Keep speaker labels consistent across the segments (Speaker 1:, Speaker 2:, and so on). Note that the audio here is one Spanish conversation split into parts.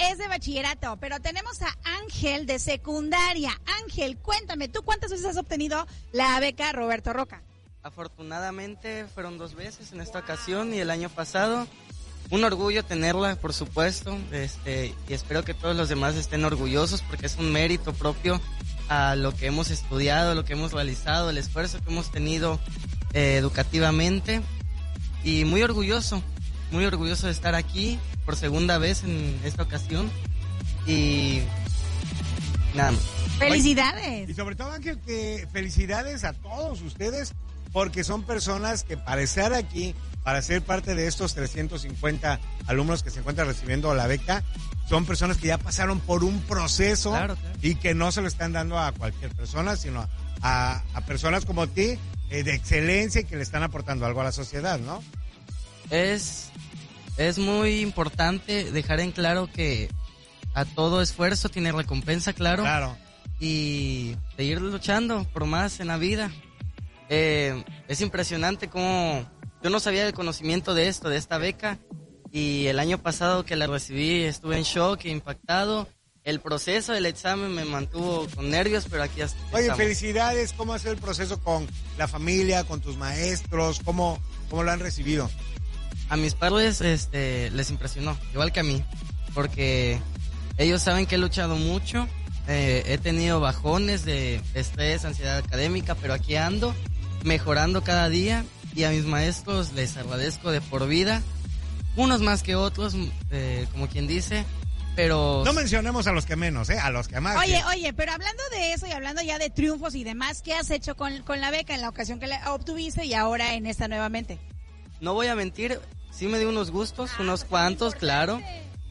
Speaker 1: es de bachillerato, pero tenemos a Ángel de secundaria. Ángel, cuéntame, ¿tú cuántas veces has obtenido la beca Roberto Roca?
Speaker 2: Afortunadamente fueron 2 veces en esta ocasión y el año pasado. Un orgullo tenerla, por supuesto, y espero que todos los demás estén orgullosos porque es un mérito propio a lo que hemos estudiado, lo que hemos realizado, el esfuerzo que hemos tenido educativamente, y muy orgulloso de estar aquí por segunda vez en esta ocasión, y nada más.
Speaker 1: ¡Felicidades!
Speaker 3: Y sobre todo, Ángel, que felicidades a todos ustedes, porque son personas que para estar aquí, para ser parte de estos 350 alumnos que se encuentran recibiendo la beca, son personas que ya pasaron por un proceso, claro. Y que no se lo están dando a cualquier persona, sino a personas como ti, de excelencia, y que le están aportando algo a la sociedad, ¿no?
Speaker 2: Es muy importante dejar en claro que a todo esfuerzo tiene recompensa, claro. Y seguir luchando por más en la vida. Es impresionante cómo yo no sabía del conocimiento de esta beca, y el año pasado que la recibí estuve en shock e impactado. El proceso del examen me mantuvo con nervios, pero aquí estamos.
Speaker 3: Oye, felicidades. ¿Cómo ha sido el proceso con la familia, con tus maestros? ¿Cómo lo han recibido?
Speaker 2: A mis padres les impresionó, igual que a mí, porque ellos saben que he luchado mucho, he tenido bajones de estrés, ansiedad académica, pero aquí ando mejorando cada día, y a mis maestros les agradezco de por vida, unos más que otros, como quien dice, pero...
Speaker 3: No mencionemos a los que menos, a los que más.
Speaker 1: Oye, pero hablando de eso y hablando ya de triunfos y demás, ¿qué has hecho con la beca en la ocasión que la obtuviste y ahora en esta nuevamente?
Speaker 2: No voy a mentir, sí me di unos gustos, unos cuantos, claro,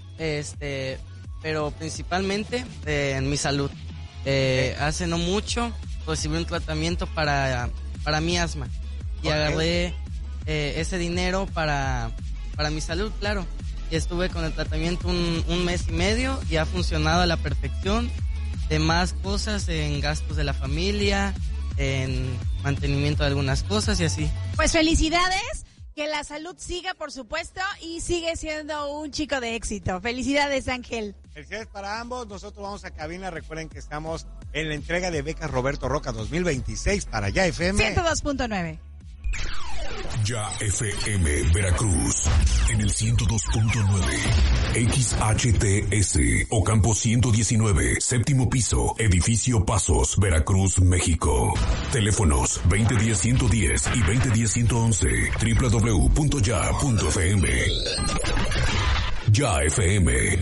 Speaker 2: pero principalmente en mi salud. Hace no mucho recibí un tratamiento para mi asma, y agarré ese dinero para mi salud, claro. Y estuve con el tratamiento un mes y medio y ha funcionado a la perfección. Demás cosas en gastos de la familia, en mantenimiento de algunas cosas y así.
Speaker 1: Pues felicidades, que la salud siga, por supuesto, y sigue siendo un chico de éxito. Felicidades, Ángel.
Speaker 3: Felicidades para ambos. Nosotros vamos a cabina. Recuerden que estamos en la entrega de becas Roberto Roca 2026 para Ya FM
Speaker 1: 102.9.
Speaker 4: Ya FM Veracruz en el 102.9, XHTS, Ocampo 119, séptimo piso, edificio Pasos, Veracruz, México. Teléfonos 2010-110 y 2010-111, www.ya.fm. Ya FM.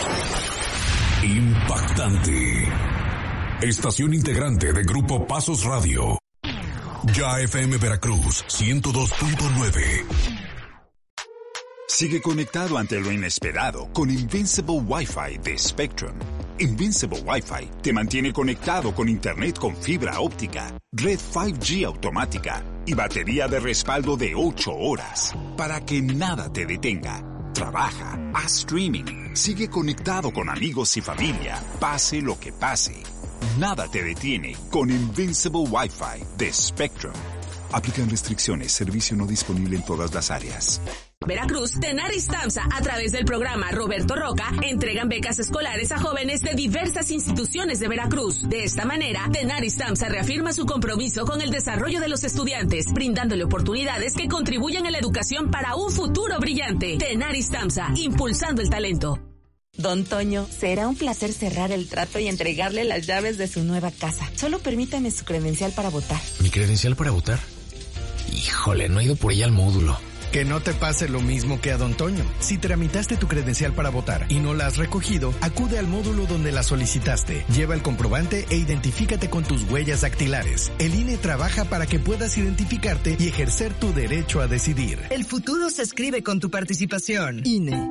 Speaker 4: Impactante. Estación integrante de Grupo Pasos Radio. Ya FM Veracruz 102.9.
Speaker 5: Sigue conectado ante lo inesperado con Invincible Wi-Fi de Spectrum. Invincible Wi-Fi te mantiene conectado con internet con fibra óptica, red 5G automática y batería de respaldo de 8 horas para que nada te detenga. Trabaja, haz streaming, sigue conectado con amigos y familia, pase lo que pase. Nada te detiene con Invincible Wi-Fi de Spectrum. Aplican restricciones, servicio no disponible en todas las áreas.
Speaker 6: Veracruz, Tenaris TAMSA, a través del programa Roberto Roca, entregan becas escolares a jóvenes de diversas instituciones de Veracruz. De esta manera, Tenaris TAMSA reafirma su compromiso con el desarrollo de los estudiantes, brindándole oportunidades que contribuyan a la educación para un futuro brillante. Tenaris TAMSA, impulsando el talento.
Speaker 7: Don Toño, será un placer cerrar el trato y entregarle las llaves de su nueva casa. Solo permítame su credencial para votar.
Speaker 8: ¿Mi credencial para votar? Híjole, no he ido por ella al módulo.
Speaker 9: Que no te pase lo mismo que a Don Toño. Si tramitaste tu credencial para votar y no la has recogido, acude al módulo donde la solicitaste. Lleva el comprobante e identifícate con tus huellas dactilares. El INE trabaja para que puedas identificarte y ejercer tu derecho a decidir.
Speaker 10: El futuro se escribe con tu participación. INE.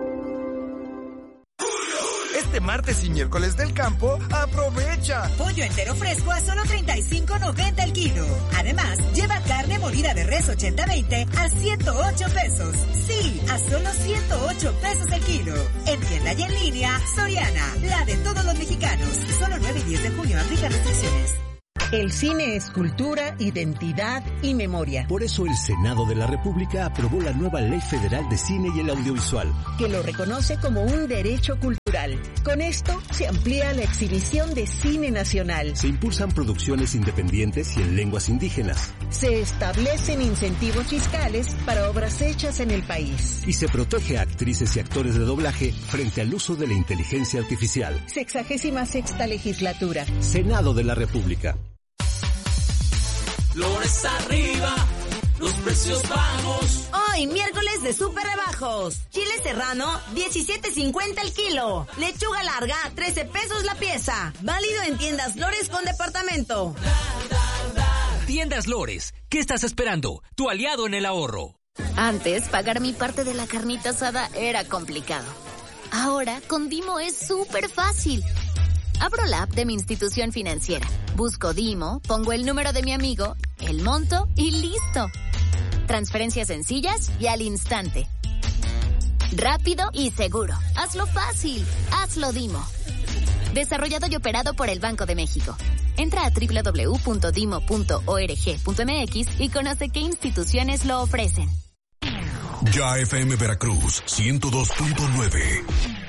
Speaker 11: Este martes y miércoles del campo, ¡aprovecha!
Speaker 12: Pollo entero fresco a solo $35.90 el kilo. Además, lleva carne molida de res 80-20 a $108. Sí, a solo $108 el kilo. En tienda y en línea, Soriana, la de todos los mexicanos. Solo 9 y 10 de junio, aplica restricciones.
Speaker 13: El cine es cultura, identidad y memoria.
Speaker 14: Por eso el Senado de la República aprobó la nueva Ley Federal de Cine y el Audiovisual,
Speaker 13: que lo reconoce como un derecho cultural. Con esto se amplía la exhibición de cine nacional.
Speaker 14: Se impulsan producciones independientes y en lenguas indígenas.
Speaker 13: Se establecen incentivos fiscales para obras hechas en el país.
Speaker 14: Y se protege a actrices y actores de doblaje frente al uso de la inteligencia artificial.
Speaker 13: 66ª legislatura.
Speaker 14: Senado de la República.
Speaker 15: Flores arriba, los precios bajos.
Speaker 16: Hoy, miércoles de súper rebajos. Chile serrano, 17.50 el kilo. Lechuga larga, 13 pesos la pieza. Válido en tiendas Lores con departamento.
Speaker 8: Tiendas Lores, ¿qué estás esperando? Tu aliado en el ahorro.
Speaker 17: Antes, pagar mi parte de la carnita asada era complicado. Ahora, con Dimo es súper fácil. Abro la app de mi institución financiera, busco Dimo, pongo el número de mi amigo, el monto y listo. Transferencias sencillas y al instante. Rápido y seguro. Hazlo fácil. Hazlo Dimo. Desarrollado y operado por el Banco de México. Entra a www.dimo.org.mx y conoce qué instituciones lo ofrecen.
Speaker 4: Ya FM Veracruz 102.9.